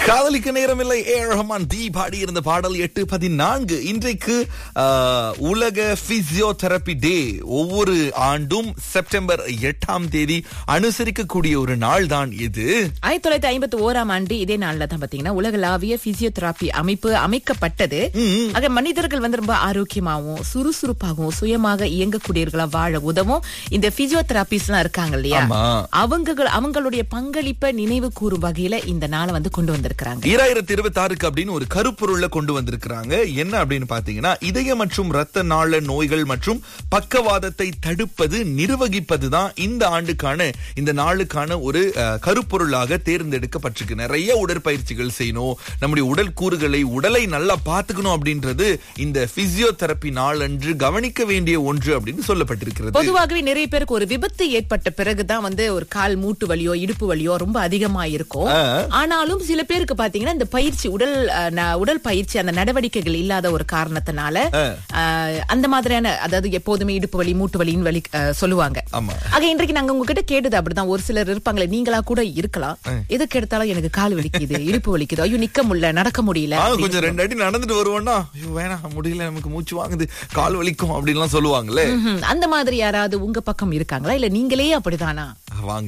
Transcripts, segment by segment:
காதலிக்க நேரமில்லை ரஹ்மான் டி பாடி இருந்த பாடல் 8:14. இன்றைக்கு உலக பிசியோதெரபி டே. ஒவ்வொரு ஆண்டும் செப்டம்பர் 8ஆம் தேதி அனுசரிக்கக்கூடிய ஒரு நாள் தான் இது. 1951ஆம் ஆண்டு இதே நாள்ல தான் பாத்தீங்கன்னா உலகளாவிய பிசியோதெரபி அமைப்பு அமைக்கப்பட்டது. ஆக மனிதர்கள் வந்து ரொம்ப ஆரோக்கியமாகவும் சுறுசுறுப்பாகவும் சுயமாக இயங்கக்கூடியவர்களா வாழ உதவும் இந்த பிசியோதெரபிஸ்ட் எல்லாம் இருக்காங்க இல்லையா, அவங்களுடைய பங்களிப்பை நினைவு கூறும் வகையில இந்த நாளை வந்து கொண்டு வந்திருக்காங்க. 2026 அப்படின்னு ஒரு கருப்பொருளை கொண்டு வந்திருக்கிறாங்க. என்ன அப்படின்னு பாத்தீங்கன்னா, இதய மற்றும் இரத்த நாள நோய்கள் மற்றும் பக்கவாதத்தை தடுப்பது நிர்வகிப்பது தான் இந்த ஆண்டுக்கான இந்த நாளுக்கான ஒரு கருப்பொருளாக தேர்ந்தெடுக்கப்பட்டிருக்கு. நிறைய உடற்பயிற்சிகள் செய்யணும், நம்முடைய உடல் கூறுகளை உடலை நல்லா பாத்துக்கணும் அப்படின்றது இந்த பிசியோதெரபி நாள் அன்று கவனிக்க வேண்டிய ஒன்று அப்படின்னு சொல்லப்பட்டிருக்கிறது. பொதுவாகவே நிறைய பேருக்கு ஒரு விபத்து ஏற்பட்ட பிறகுதான் வந்து ஒரு கால் மூட்டு வலியோ இடுப்பு வலியோ ரொம்ப அதிகமா இருக்கும். ஆனாலும் சில பேருக்கு பாத்தீங்கன்னா இந்த பயிற்சி உடல் பயிற்சி அந்த நடவடிக்கைகள் இல்லாத ஒரு காரணத்தினால அந்த மாதிரியான, அதாவது எப்போதுமே இடுப்பு வலி மூட்டு வலின்னு வலி சொல்லுவாங்க. ஆக இன்றைக்கு நாங்க உங்ககிட்ட கேட்டது அப்படிதான். ஒரு சிலர் இருப்பாங்களே, நீங்களா கூட இருக்கலாம், எதுக்கு எடுத்தாலும் எனக்கு கால் வலிக்குது இடுப்பு வலிக்குது, ஐயோ நிக்க முடியல நடக்க முடியல, கொஞ்சம் 2 அடி நடந்துட்டு வருவோம்னா ஐயோ வேணாம் முடியல நமக்கு மூச்சு வாங்குது கால் வலிக்கும் அப்படின்லாம் சொல்லுவாங்களே. அந்த மாதிரி யாராவது உங்க பக்கம் இருக்காங்களா, இல்ல நீங்களே அப்படிதானா? வாங்க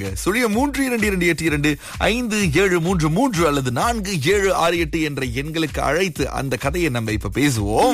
0322257733 அல்லது 4768 என்ற எண்களுக்கு அழைத்து அந்த கதையை நம்ம இப்ப பேசுவோம்.